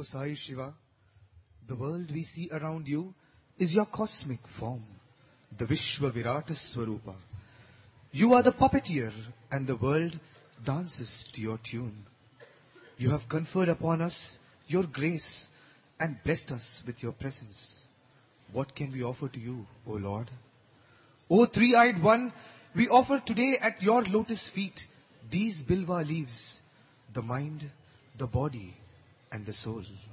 O Sai Shiva, the world we see around you is your cosmic form, the Vishwa Virata Swarupa. You are the puppeteer and the world dances to your tune. You have conferred upon us your grace and blessed us with your presence. What can we offer to you, O Lord? O Three-Eyed One, we offer today at your lotus feet these bilva leaves, the mind, the body and the soul.